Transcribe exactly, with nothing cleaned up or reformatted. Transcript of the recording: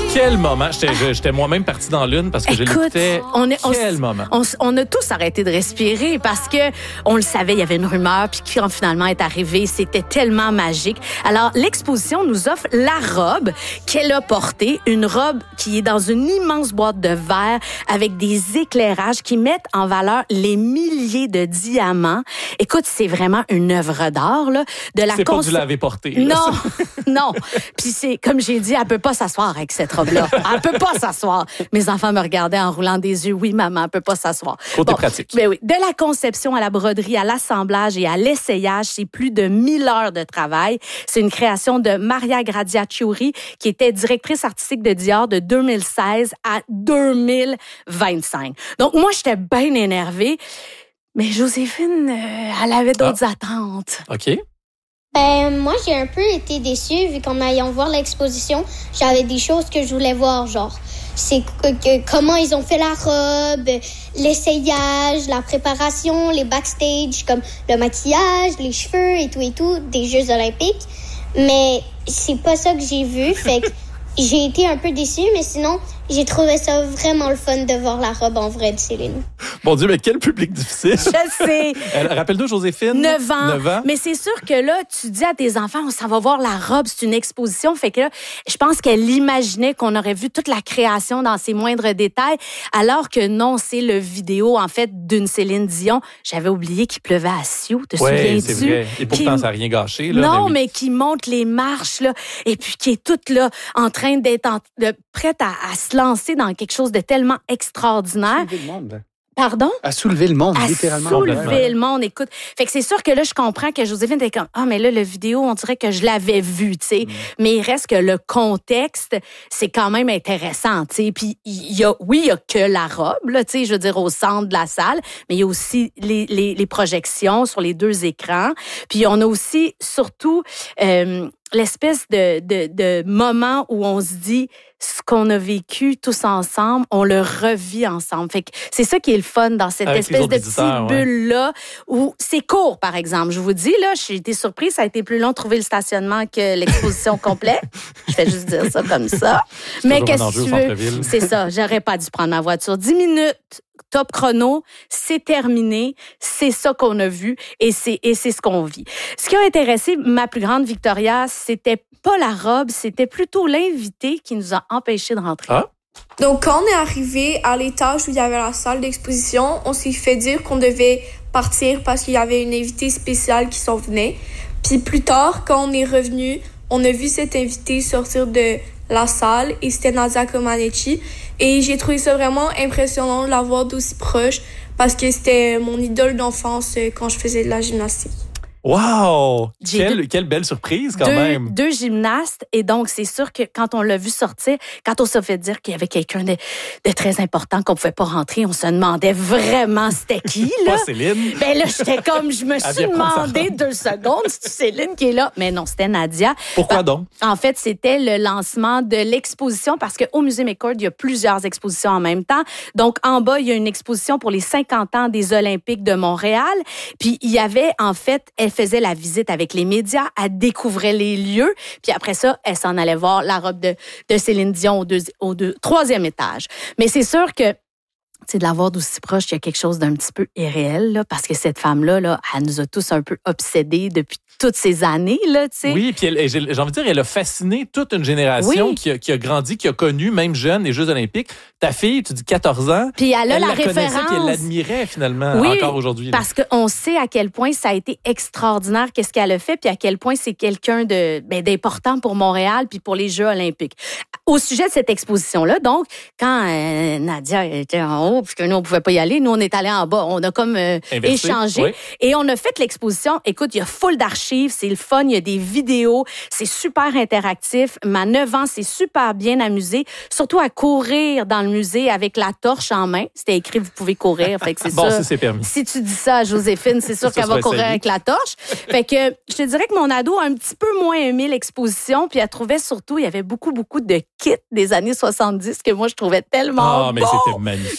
Quel moment. J'étais, j'étais moi-même parti dans l'une parce que Écoute, je l'écoutais. on est, on, Quel moment. On, on a tous arrêté de respirer parce que on le savait, il y avait une rumeur, puis quand finalement est arrivé, c'était tellement magique. Alors, l'exposition nous offre la robe qu'elle a portée, une robe qui est dans une immense boîte de verre avec des éclairages qui mettent en valeur les milliers de diamants. Écoute, c'est vraiment une œuvre d'art, là. De la c'est cons- pas que vous l'avez portée. Non, là, non. Puis c'est, comme j'ai dit, elle peut pas s'asseoir avec cette robe-là. Elle peut pas s'asseoir. Mes enfants me regardaient en roulant des yeux. Oui, maman, elle peut pas s'asseoir. Côté Bon, pratique. Ben oui. De la conception à la broderie, à l'assemblage et à l'essayage, c'est plus de mille heures de travail. C'est une création de Maria Graziacciuri, qui était directrice artistique de Dior de deux mille seize à deux mille vingt-cinq. Donc, moi, j'étais bien énervée. Mais Joséphine, euh, elle avait d'autres Ah. attentes. OK. Ben, moi, j'ai un peu été déçue vu qu'en allant voir l'exposition, j'avais des choses que je voulais voir, genre, c'est que, que- comment ils ont fait la robe, l'essayage, la préparation, les backstage, comme le maquillage, les cheveux et tout et tout, des Jeux olympiques. Mais c'est pas ça que j'ai vu, fait que j'ai été un peu déçue, mais sinon, j'ai trouvé ça vraiment le fun de voir la robe en vrai de Céline. Mon Dieu, mais quel public difficile. Je sais. Elle- Rappelle-toi, Joséphine. neuf ans. neuf ans. Mais c'est sûr que là, tu dis à tes enfants, on s'en va voir la robe, c'est une exposition. Fait que là, je pense qu'elle imaginait qu'on aurait vu toute la création dans ses moindres détails, alors que non, c'est le vidéo, en fait, d'une Céline Dion. J'avais oublié qu'il pleuvait à Sioux, te Oui, souviens-tu? c'est vrai. Et pourtant, Qui- ça n'a rien gâché. Là, non, mais, oui. mais qui monte les marches, là, et puis qui est toute là, en train d'être en- de- prête à, à se lancer dans quelque chose de tellement extraordinaire. Soulever le monde. Pardon? À soulever le monde, À littéralement. soulever le monde, écoute. Fait que c'est sûr que là, je comprends que Joséphine était comme, ah, mais là, le vidéo, on dirait que je l'avais vu, tu sais. Mm. Mais il reste que le contexte, c'est quand même intéressant, tu sais. Puis, il y a, oui, il y a que la robe, là, tu sais, je veux dire, au centre de la salle, mais il y a aussi les, les, les projections sur les deux écrans. Puis, on a aussi, surtout, euh, l'espèce de, de, de moment où on se dit, ce qu'on a vécu tous ensemble, on le revit ensemble. Fait que c'est ça qui est le fun dans cette Avec les espèce autres de petite visiteurs, ouais. bulle-là, où c'est court, par exemple. Je vous dis, là, j'ai été surprise, ça a été plus long de trouver le stationnement que l'exposition complète. Je fais juste dire ça comme ça. Mais toujours qu'est-ce un que enjeu tu au veux? centre-ville. C'est ça, j'aurais pas dû prendre ma voiture. Dix minutes, top chrono, c'est terminé, c'est ça qu'on a vu et c'est, et c'est ce qu'on vit. Ce qui a intéressé ma plus grande Victoria, c'était pas la robe, c'était plutôt l'invité qui nous a empêchés de rentrer. Ah. Donc, quand on est arrivé à l'étage où il y avait la salle d'exposition, on s'est fait dire qu'on devait partir parce qu'il y avait une invitée spéciale qui s'en venait. Puis plus tard, quand on est revenu, on a vu cette invitée sortir de la salle et c'était Nadia Comaneci. Et j'ai trouvé ça vraiment impressionnant de la voir d'aussi proche parce que c'était mon idole d'enfance quand je faisais de la gymnastique. Wow! J'ai Quelle, deux- quelle belle surprise, quand deux, même. deux gymnastes. Et donc, c'est sûr que quand on l'a vu sortir, quand on s'est fait dire qu'il y avait quelqu'un de, de très important qu'on pouvait pas rentrer, on se demandait vraiment c'était qui, là. Pas Céline. Ben là, j'étais comme, je me Elle suis vient prendre sa demandé robe. deux secondes, c'est Céline qui est là. Mais non, c'était Nadia. Pourquoi donc? En fait, c'était le lancement de l'exposition parce qu'au Musée McCord, il y a plusieurs expositions en même temps. Donc, en bas, il y a une exposition pour les cinquante ans des Olympiques de Montréal. Puis, il y avait, en fait, elle faisait la visite avec les médias, elle découvrait les lieux. Puis après ça, elle s'en allait voir la robe de, de Céline Dion au, deux, au deux, troisième étage. Mais c'est sûr que tu sais, de la voir d'aussi proche, il y a quelque chose d'un petit peu irréel, là, parce que cette femme-là, là, elle nous a tous un peu obsédés depuis toutes ces années, là, tu sais. Oui, puis elle- j'ai j'ai envie de dire, elle a fasciné toute une génération Oui. qui, a, qui a grandi, qui a connu, même jeune, les Jeux olympiques. Ta fille, tu dis quatorze ans, Puis elle a elle la, la connaissait référence. puis elle l'admirait finalement, Oui, encore aujourd'hui. là. Parce qu'on sait à quel point ça a été extraordinaire, qu'est-ce qu'elle a fait, puis à quel point c'est quelqu'un de, ben, d'important pour Montréal puis pour les Jeux olympiques. Au sujet de cette exposition-là, donc, quand euh, Nadia était en haut, puisque nous, on pouvait pas y aller, nous, on est allés en bas. On a comme euh, Inversé, échangé. oui. Et on a fait l'exposition. Écoute, il y a full d'archives, c'est le fun, il y a des vidéos, c'est super interactif. Ma neuf ans, c'est super bien amusé, surtout à courir dans le musée avec la torche en main. C'était écrit, vous pouvez courir, fait que c'est Bon, ça. ça, c'est permis. Si tu dis ça à Joséphine, c'est sûr Ça qu'elle va sera courir essayé. avec la torche. Fait que je te dirais que mon ado a un petit peu moins aimé l'exposition, puis elle trouvait surtout, il y avait beaucoup, beaucoup de kits des années soixante-dix que moi, je trouvais tellement Ah, mais beaux. c'était magnifique.